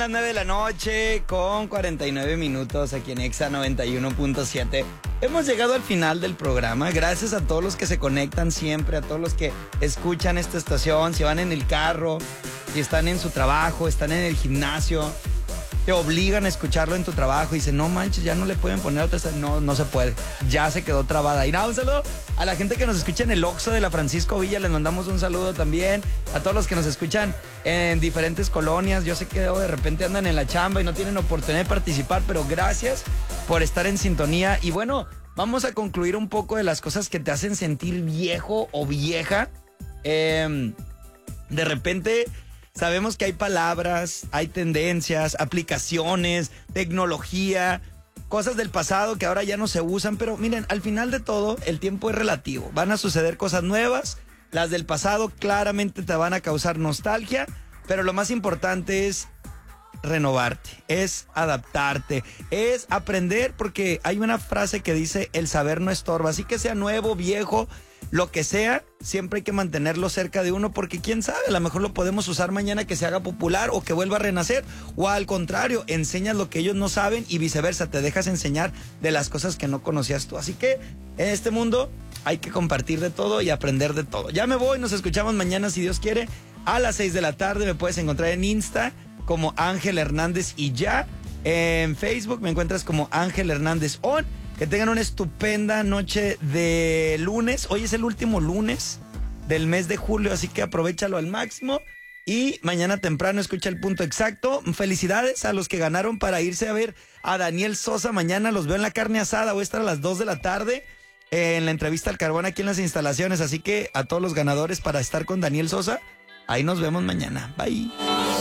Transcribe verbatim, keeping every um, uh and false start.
las nueve de la noche con cuarenta y nueve minutos aquí en Exa noventa y uno punto siete. Hemos llegado al final del programa. Gracias a todos los que se conectan siempre, a todos los que escuchan esta estación, si van en el carro, si están en su trabajo, están en el gimnasio, te obligan a escucharlo en tu trabajo y dicen, no manches, ya no le pueden poner otra. No, no se puede. Ya se quedó trabada. Y nada, un saludo a la gente que nos escucha en el Oxxo de la Francisco Villa. Les mandamos un saludo también. A todos los que nos escuchan en diferentes colonias. Yo sé que de repente andan en la chamba y no tienen oportunidad de participar, pero gracias por estar en sintonía. Y bueno, vamos a concluir un poco de las cosas que te hacen sentir viejo o vieja. Eh, de repente... Sabemos que hay palabras, hay tendencias, aplicaciones, tecnología, cosas del pasado que ahora ya no se usan, pero miren, al final de todo, el tiempo es relativo. Van a suceder cosas nuevas, las del pasado claramente te van a causar nostalgia, pero lo más importante es renovarte, es adaptarte, es aprender, porque hay una frase que dice, el saber no estorba, así que sea nuevo, viejo, lo que sea, siempre hay que mantenerlo cerca de uno, porque quién sabe, a lo mejor lo podemos usar mañana que se haga popular o que vuelva a renacer, o al contrario, enseñas lo que ellos no saben y viceversa, te dejas enseñar de las cosas que no conocías tú. Así que en este mundo hay que compartir de todo y aprender de todo. Ya me voy, nos escuchamos mañana si Dios quiere, a las seis de la tarde. Me puedes encontrar en Insta como Ángel Hernández y ya, en Facebook me encuentras como Ángel Hernández On. Que tengan una estupenda noche de lunes. Hoy es el último lunes del mes de julio, así que aprovechalo al máximo. Y mañana temprano escucha el punto exacto. Felicidades a los que ganaron para irse a ver a Daniel Sosa mañana. Los veo en la carne asada. Voy a estar a las dos de la tarde en la entrevista al carbón aquí en las instalaciones. Así que a todos los ganadores para estar con Daniel Sosa, ahí nos vemos mañana. Bye.